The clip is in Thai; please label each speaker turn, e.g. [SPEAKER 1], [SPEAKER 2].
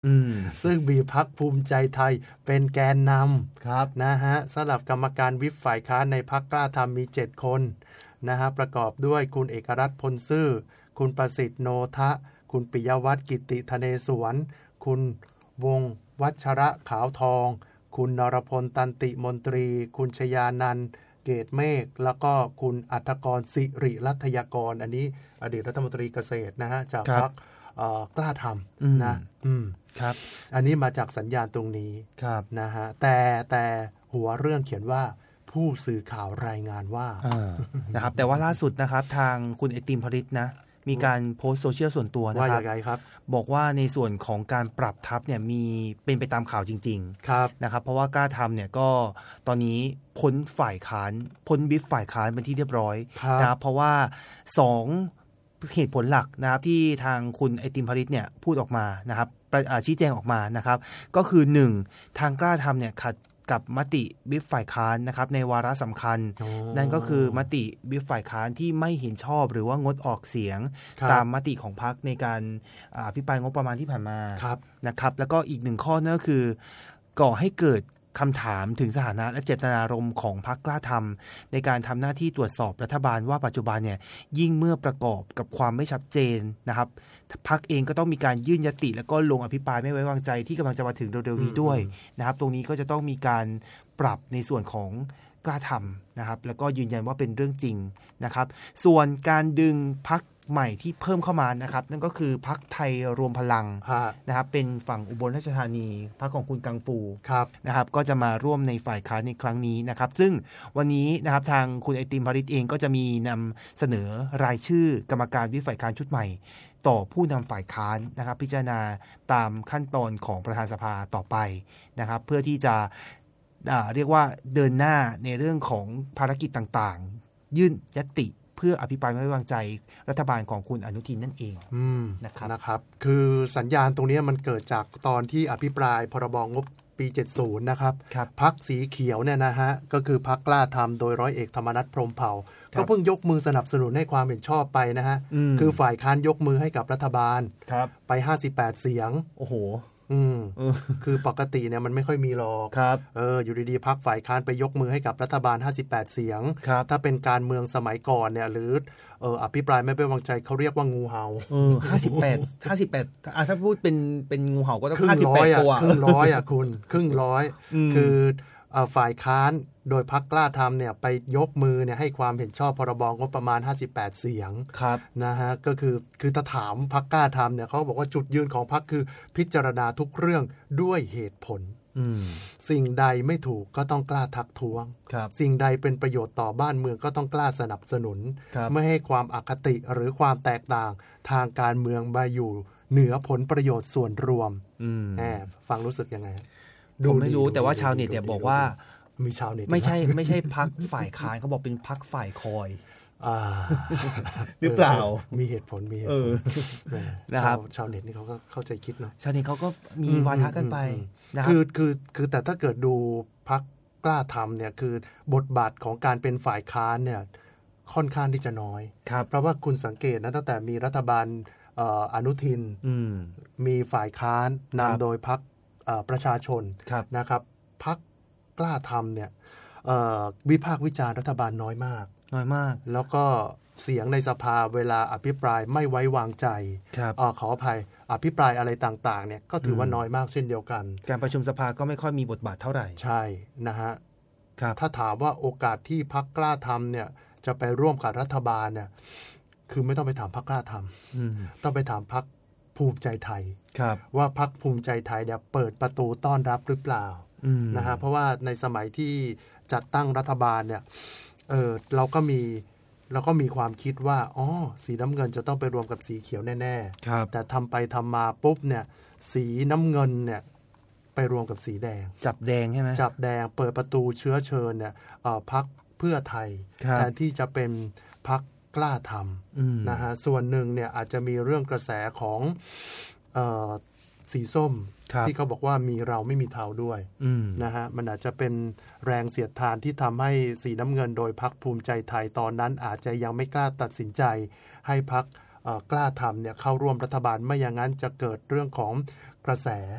[SPEAKER 1] ซึ่งมีพรรคภูมิใจไทยเป็นแกนนำนะฮะสำหรับกรรมการวิปฝ่ายค้านในพรรคกล้าทำมี7คนนะฮะประกอบด้วยคุณเอกรัตน์พลซื่อคุณประสิทธิ์โนทะคุณปิยวัฒน์กิติธเนศวรคุณวงศ์วัชระขาวทองคุณนรพลตันติมนตรีคุณชยานันท์เกตเมฆแล้วก็คุณอัฏฐกรสิริรัตยากรอันนี้อดีตรัฐมนตรีเกษตรนะฮะจากพรรคกล้าทำนะครับอันนี้มาจากสัญญาณตรงนี้นะฮะแต่หัวเรื่องเขียนว่าผู้สื่อข่าวรายงานว่า
[SPEAKER 2] นะครับแต่ว่าล่าสุดนะครับทางคุณไอติมพริตนะมีการโพสต์โซเชียลส่วนตัวนะครับบอกว่าในส่วนของการปรับทัพเนี่ยมีเป็นไปตามข่าวจริงๆนะครับเพราะว่ากล้าทำเนี่ยก็ตอนนี้พ้นฝ่ายค้านพ้นวิปฝ่ายค้านเป็นที่เรียบร้อยนะครับเพราะว่า2เหตุผลหลักนะครับที่ทางคุณไอติมพริตเนี่ยพูดออกมานะครับชี้แจงออกมานะครับก็คือ1ทางกล้าทำเนี่ยขัดกับมติวิปฝ่ายค้านนะครับในวาระสำคัญนั่นก็คือมติวิปฝ่ายค้านที่ไม่เห็นชอบหรือว่างดออกเสียงตามมติของพรรคในการอภิปรายงบประมาณที่ผ่านมานะครับแล้วก็อีก1ข้อนั่นก็คือก่อให้เกิดคำถามถึงสถานะและเจตนารมณ์ของพรรคกล้าทำในการทำหน้าที่ตรวจสอบรัฐบาลว่าปัจจุบันเนี่ยยิ่งเมื่อประกอบกับความไม่ชัดเจนนะครับพรรคเองก็ต้องมีการยื่นยติแล้วก็ลงอภิปรายไม่ไว้วางใจที่กำลังจะมาถึงเร็วๆนี้ด้วยนะครับตรงนี้ก็จะต้องมีการปรับในส่วนของกล้าทำนะครับแล้วก็ยืนยันว่าเป็นเรื่องจริงนะครับส่วนการดึงพรรคใหม่ที่เพิ่มเข้ามานะครับนั่นก็คือพรรคไทยรวมพลังนะครับเป็นฝั่งอุบลราชธานีพรรคของคุณกังฟูนะครับก็จะมาร่วมในฝ่ายค้านในครั้งนี้นะครับซึ่งวันนี้นะครับทางคุณไอติมพริตเองก็จะมีนำเสนอรายชื่อกรรมการวิปฝ่ายค้านชุดใหม่ต่อผู้นำฝ่ายค้านนะครับพิจารณาตามขั้นตอนของประธานสภาต่อไปนะครับเพื่อที่จะเรียกว่าเดินหน้าในเรื่องของภารกิจต่างๆยื่นญัตติเพื่ออภิปรายไม่ไว้วางใจรัฐบาลของคุณอนุทินนั่นเอง
[SPEAKER 1] นะครับคือสัญญาณตรงนี้มันเกิดจากตอนที่อภิปรายพรบงบปี70นะครับพรรคสีเขียวเนี่ยนะฮะก็คือพรรคกล้าทำโดยร้อยเอกธรรมนัสพรหมเผ่าก็เพิ่งยกมือสนับสนุนให้ความเห็นชอบไปนะฮะคือฝ่ายค้านยกมือให้กับรัฐบาลไป58เสียง
[SPEAKER 2] โอ้โห
[SPEAKER 1] คือปกติเนี่ยมันไม่ค่อยมีหรอกอยู่ดีๆพรรคฝ่ายค้านไปยกมือให้กับรัฐบาล58เสียงถ้าเป็นการเมืองสมัยก่อนเนี่ยหรืออภิปรายไม่ไว้วางใจเขาเรียกว่างูเห่า
[SPEAKER 2] 58ถ้าพูดเป็นงูเห่าก็ต้อง58ตัว
[SPEAKER 1] ครึ่งร้อยคุณครึ่งร้อยคือฝ่ายค้านโดยพรรคกล้าทำเนี่ยไปยกมือเนี่ยให้ความเห็นชอบพรบงบประมาณ58เสียงนะฮะก็คือถ้าถามพรรคกล้าทำเนี่ยเขาบอกว่าจุดยืนของพรรคคือพิจารณาทุกเรื่องด้วยเหตุผลสิ่งใดไม่ถูกก็ต้องกล้าทักท้วงสิ่งใดเป็นประโยชน์ต่อบ้านเมืองก็ต้องกล้าสนับสนุนไม่ให้ความอคติหรือความแตกต่างทางการเมืองมาอยู่เหนือผลประโยชน์ส่วนรวมฟังรู้สึกยังไง
[SPEAKER 2] ผมไม่รู้แต่ว่าชาวเน็ตเนี่ยบอกว่า
[SPEAKER 1] มีชาวเน็ต
[SPEAKER 2] ไม่ใช่พรรคฝ่ายค้านเขาบอกเป็นพรรคฝ่ายคอยหรือเปล่า
[SPEAKER 1] มีเหตุผลนะครับชาวเน็ตนี่เขาก็เข้าใจคิดเนาะ
[SPEAKER 2] ชาวเน็ตเขาก็มีวาทะกันไปนะ
[SPEAKER 1] คือแต่ถ้าเกิดดูพรรคกล้าทำเนี่ยคือบทบาทของการเป็นฝ่ายค้านเนี่ยค่อนข้างที่จะน้อยเพราะว่าคุณสังเกตนะตั้งแต่มีรัฐบาลอนุทินมีฝ่ายค้านนำโดยพรรคประชาชนนะครับพรรคกล้าทำเนี่ยวิพากษ์วิจารณ์รัฐบาลน้อยมากแล้วก็เสียงในสภาเวลาอภิปรายไม่ไว้วางใจขออภัยอภิปรายอะไรต่างๆเนี่ยก็ถือว่าน้อยมากเช่นเดียวกัน
[SPEAKER 2] การประชุมสภาก็ไม่ค่อยมีบทบาทเท่าไหร่
[SPEAKER 1] ใช่นะฮะถ้าถามว่าโอกาสที่พรรคกล้าทำเนี่ยจะไปร่วมกับรัฐบาลเนี่ยคือไม่ต้องไปถามพรรคกล้าทำต้องไปถามพรรคภูมิใจไทยว่าพรรคภูมิใจไทยเนี่ยเปิดประตูต้อนรับหรือเปล่านะฮะเพราะว่าในสมัยที่จัดตั้งรัฐบาลเนี่ยเราก็มีความคิดว่าสีน้ำเงินจะต้องไปรวมกับสีเขียวแน่ๆแต่ทำไปทำมาปุ๊บเนี่ยสีน้ำเงินเนี่ยไปรวมกับสีแดง
[SPEAKER 2] จับแดงใช่ไหม
[SPEAKER 1] จับแดงเปิดประตูเชื้อเชิญเนี่ยพรรคเพื่อไทยแทนที่จะเป็นพรรคกล้าทำนะฮะส่วนหนึ่งเนี่ยอาจจะมีเรื่องกระแสของสีส้มที่เขาบอกว่ามีเราไม่มีเทาด้วยนะฮะมันอาจจะเป็นแรงเสียดทานที่ทำให้สีน้ำเงินโดยพรรคภูมิใจไทยตอนนั้นอาจจะยังไม่กล้าตัดสินใจให้พรรคกล้าทำเนี่ยเข้าร่วมรัฐบาลไม่อย่างนั้นจะเกิดเรื่องของกระแส